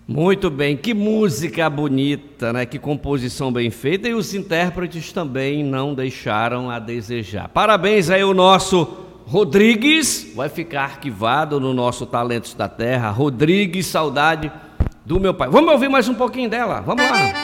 Muito bem, que música bonita, né? Que composição bem feita, e os intérpretes também não deixaram a desejar. Parabéns aí o nosso Rodrigues, vai ficar arquivado no nosso Talentos da Terra. Rodrigues, saudade do meu pai. Vamos ouvir mais um pouquinho dela, vamos lá.